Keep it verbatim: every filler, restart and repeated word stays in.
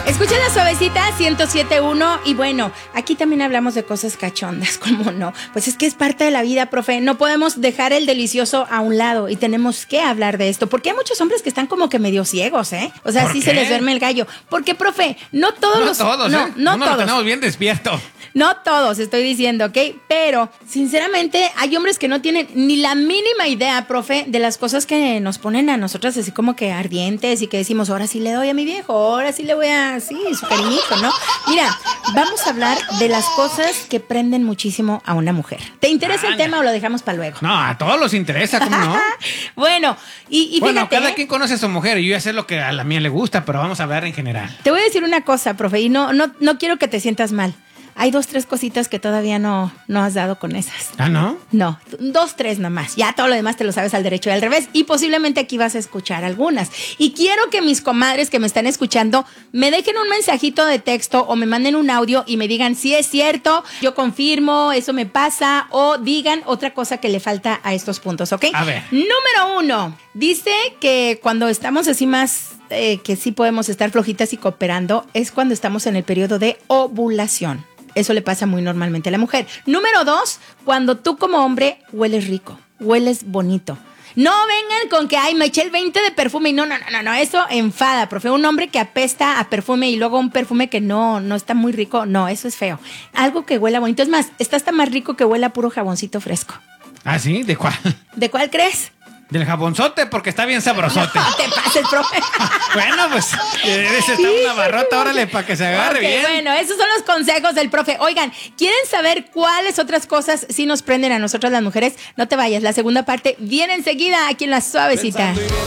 Escuchen la suavecita ciento siete punto uno y bueno, aquí también hablamos de cosas cachondas, ¿cómo no? Pues es que es parte de la vida, profe. No podemos dejar el delicioso a un lado y tenemos que hablar de esto, porque hay muchos hombres que están como que medio ciegos, ¿eh? O sea, sí se les duerme el gallo. Porque, profe, no todos no los... Todos, no, ¿eh? no Uno todos. lo tenemos bien despierto. No todos, estoy diciendo, ¿ok? Pero, sinceramente, hay hombres que no tienen ni la mínima idea, profe, de las cosas que nos ponen a nosotras así como que ardientes y que decimos, ahora sí le doy a mi viejo, ahora sí le voy a, sí, su cariñito, ¿no? Mira, vamos a hablar de las cosas que prenden muchísimo a una mujer. ¿Te interesa ah, el tema o lo dejamos para luego? No, a todos los interesa, ¿cómo no? Bueno, y, y bueno, fíjate, cada ¿eh? quien conoce a su mujer y yo ya sé lo que a la mía le gusta, pero vamos a hablar en general. Te voy a decir una cosa, profe, y no, no, no quiero que te sientas mal. Hay dos, tres cositas que todavía no, no has dado con esas. ¿Ah, no? No, dos, tres nomás. Ya todo lo demás te lo sabes al derecho y al revés. Y posiblemente aquí vas a escuchar algunas. Y quiero que mis comadres que me están escuchando me dejen un mensajito de texto o me manden un audio y me digan si es cierto, yo confirmo, eso me pasa, o digan otra cosa que le falta a estos puntos, ¿ok? A ver. Número uno, dice que cuando estamos así más... Eh, que sí podemos estar flojitas y cooperando es cuando estamos en el periodo de ovulación. Eso le pasa muy normalmente a la mujer. Número dos, cuando tú como hombre hueles rico, hueles bonito. No vengan con que, ay, me eché el veinte de perfume y no, no, no, no, no, eso enfada, profe. Un hombre que apesta a perfume y luego un perfume que no, no está muy rico, no, eso es feo. Algo que huela bonito. Es más, está hasta más rico que huela puro jaboncito fresco. ¿Ah, sí? ¿De cuál? ¿De cuál crees? Del jabonzote, porque está bien sabrosote. No te pases, profe. Bueno, pues, ese está una barrota, órale, para que se agarre okay, bien. Bueno, esos son los consejos del profe. Oigan, ¿quieren saber cuáles otras cosas sí nos prenden a nosotras las mujeres? No te vayas, la segunda parte viene enseguida aquí en La Suavecita.